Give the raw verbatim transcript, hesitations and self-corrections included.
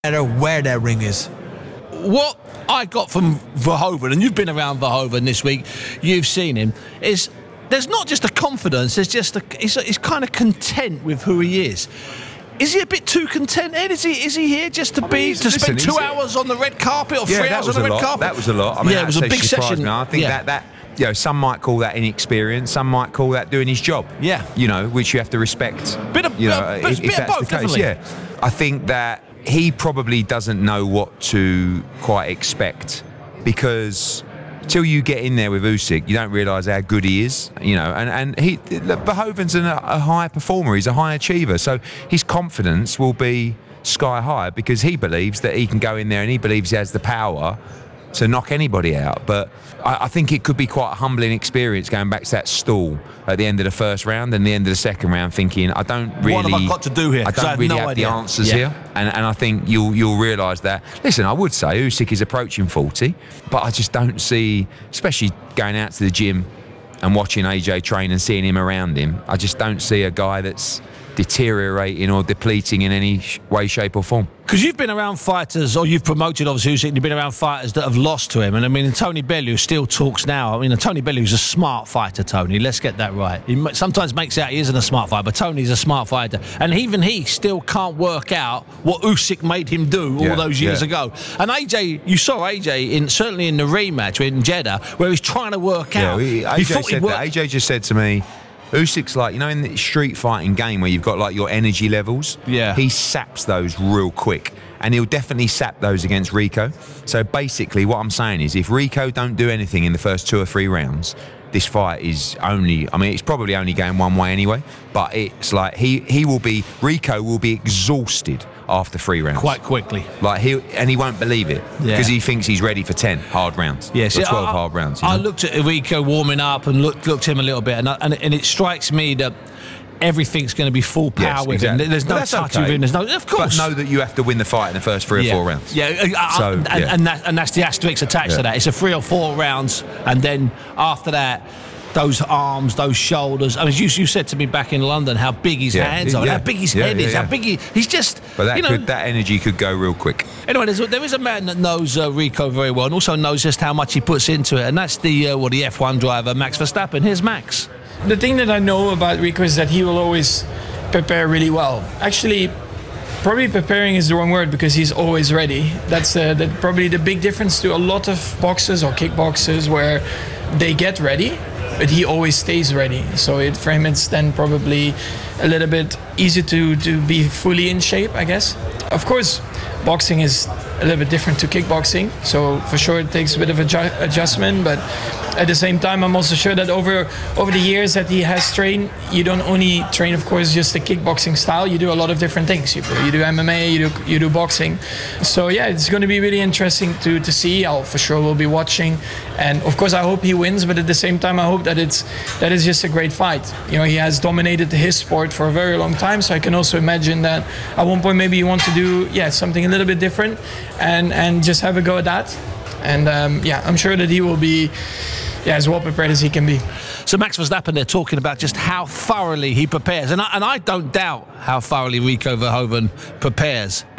matter where that ring is. What I got from Verhoeven, and you've been around Verhoeven this week, you've seen him, is there's not just a confidence, there's just a, he's, he's kind of content with who he is. Is he a bit too contented? Is he is he here just to I be mean, to listen, spend two hours on the red carpet or yeah, three hours on the red lot. carpet? That was a lot. I mean, yeah, it was a big session. Me. I think yeah. that that you know, some might call that inexperience, some might call that doing his job. Yeah, you know, which you have to respect. Bit of, you know, uh, if, bit if that's both, the case. definitely. Yeah, I think that he probably doesn't know what to quite expect because. Till you get in there with Usyk, you don't realise how good he is, you know. And and he, Verhoeven's an, a high performer. He's a high achiever, so his confidence will be sky high because he believes that he can go in there and he believes he has the power to knock anybody out. But I, I think it could be quite a humbling experience going back to that stall at the end of the first round and the end of the second round, thinking I don't really. What have I got to do here? I don't I have really no have idea. the answers yeah. here, and and I think you'll you'll realise that. Listen, I would say Usyk is approaching forty, but I just don't see, especially going out to the gym and watching A J train and seeing him around him. I just don't see a guy that's deteriorating or depleting in any way, shape or form. Because you've been around fighters, or you've promoted obviously Usyk, and you've been around fighters that have lost to him. And I mean, Tony Bellew still talks now. I mean, Tony Bellew's a smart fighter, Tony. Let's get that right. He sometimes makes out he isn't a smart fighter, but Tony's a smart fighter. And even he still can't work out what Usyk made him do all yeah, those years yeah. ago. And A J, you saw A J, in certainly in the rematch in Jeddah, where he's trying to work yeah, out. He, A J he thought said that. A J just said to me, Usyk's like, you know, in the street fighting game where you've got like your energy levels, yeah. he saps those real quick. And he'll definitely sap those against Rico. So basically what I'm saying is if Rico don't do anything in the first two or three rounds, this fight is only, I mean, it's probably only going one way anyway, but it's like he, he will be, Rico will be exhausted after three rounds. Quite quickly. Like he and he won't believe it because yeah. he thinks he's ready for ten hard rounds. Yes, yeah, twelve I, hard rounds. You know? I looked at Rico warming up and looked looked at him a little bit, and I, and, and it strikes me that everything's going to be full power yes, with exactly. him. There's no touch okay. with him. There's no, of course. But know that you have to win the fight in the first three yeah. or four rounds. Yeah, uh, so, and, yeah. and, that, and that's the asterisk attached yeah. to that. It's a three or four rounds, and then after that, those arms, those shoulders. I mean, you, you said to me back in London how big his yeah. hands are, yeah. how big his yeah, head yeah, is, yeah. how big he, he's just. But that you know, could, that energy could go real quick. Anyway, there's, there is a man that knows uh, Rico very well and also knows just how much he puts into it, and that's the uh, well, the F one driver Max Verstappen. Here's Max. The thing that I know about Rico is that he will always prepare really well. Actually, probably preparing is the wrong word because he's always ready. That's uh, that probably the big difference to a lot of boxers or kickboxers where they get ready, but he always stays ready. So it, for him, it's then probably a little bit easier to, to be fully in shape, I guess. Of course, boxing is a little bit different to kickboxing. So for sure, it takes a bit of adju- adjustment, but at the same time, I'm also sure that over over the years that he has trained, you don't only train, of course, just the kickboxing style. You do a lot of different things. You, you do M M A, you do you do boxing. So yeah, it's going to be really interesting to to see. I'll for sure will be watching, and of course, I hope he wins. But at the same time, I hope that it's that is just a great fight. You know, he has dominated his sport for a very long time. So I can also imagine that at one point maybe you want to do yeah something a little bit different, and and just have a go at that. And um, yeah, I'm sure that he will be. Yeah, as well prepared as he can be. So Max Verstappen, they're talking about just how thoroughly he prepares. And I, and I don't doubt how thoroughly Rico Verhoeven prepares. But